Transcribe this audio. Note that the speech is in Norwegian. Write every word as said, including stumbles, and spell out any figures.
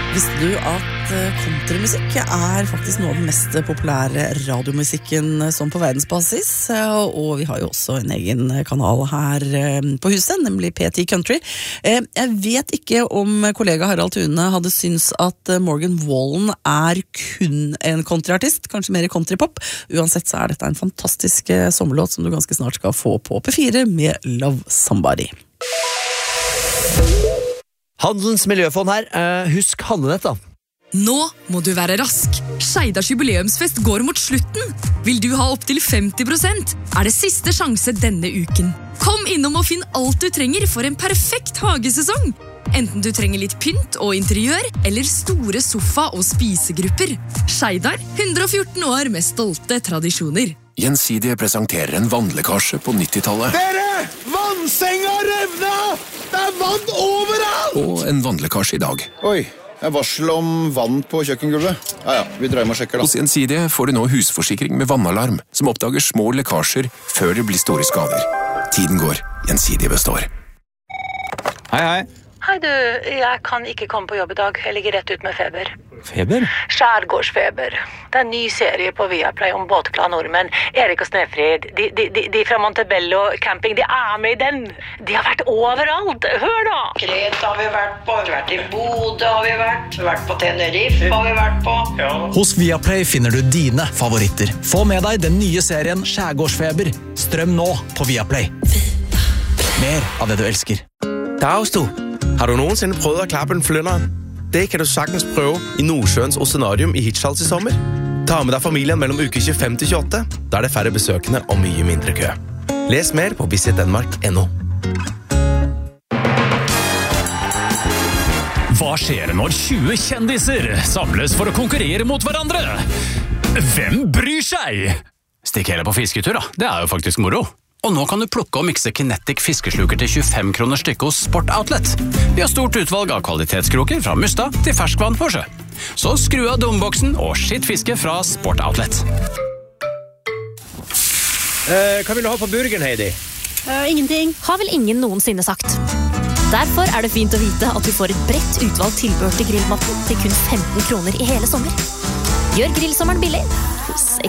Visste du at countrymusikk er faktisk noe av den mest populære radiomusikken som på verdensbasis, og vi har jo også en egen kanal her på huset, nemlig P ti Country. Jeg vet ikke om kollega Harald Thune hadde syns at Morgan Wallen er kun en countryartist, kanskje mer countrypop. Uansett så er dette en fantastisk sommerlåt som du ganske snart skal få på P fire med Love Somebody. Handelens miljøfond her, uh, husk handlenett da. Nå må du være rask. Skeidars jubileumsfest går mot slutten. Vil du ha opp til femti prosent, er det siste sjanse denne uken. Kom innom og finn alt du trenger for en perfekt hagesesong. Enten du trenger litt pynt og interiør, eller store sofa- og spisegrupper. Skeidar, hundre og fjorten år med stolte tradisjoner. Gjensidige presenterer en vannlekkasje på nittitallet. Dere! Vannsenga revna! Det er vann overalt! Og en vannlekkasje i dag. Oi, det er varsel om vann på kjøkkengulvet. Ja, ja, vi drar hjem og sjekker da. Hos Gjensidige får du nå husforsikring med vannalarm, som oppdager små lekkasjer før det blir store skader. Tiden går, Gjensidige består. Hei, hei. Hei du, jeg kan ikke komme på jobb i dag. Jeg ligger rett ut med feber. Feber? Skjærgårdsfeber. Det er en ny serie på Viaplay om båtglade nordmenn. Erik og Snefrid, de, de, de, de fra Montebello camping, de er med i den. De har vært overalt. Hør da! Kreta har vi vært på, vi har vært i Bodø har vi vært, vi har vært på Tenerife har vi vært på. Ja. Hos Viaplay finner du dine favoritter. Få med deg den nye serien Skjærgårdsfeber. Strøm nå på Viaplay. Mer av det du elsker. Dags du. Har du noensinne prøvd å klappe en flynder? Det kan du sagtens prøve i Nordsjøens Oceanarium i Hirtshals i sommer. Ta med deg familien mellom uke tjuefem til tjueåtte. Da er det færre besøkende og mye mindre kø. Les mer på visit denmark punktum no. Hva skjer når tjue kjendiser samles for å konkurrere mot hverandre? Hvem bryr seg? Stikk heller på fisketur da, det er jo faktisk moro. Og nå kan du plukke og mikse Kinetic fiskesluker til tjuefem kroner stykket hos Sport Outlet. Vi har stort utvalg av kvalitetskroker fra Mustad til ferskvann på sjø. Så skru av dumboksen og skitt fiske fra Sport Outlet. Uh, hva vil du ha på burgeren, Heidi? Uh, ingenting. Har vel ingen noensinne sagt. Derfor er det fint å vite at du får et bredt utvalg tilbehør til grillmatten til kun femten kroner i hele sommer. Gjør grillsommeren billig hos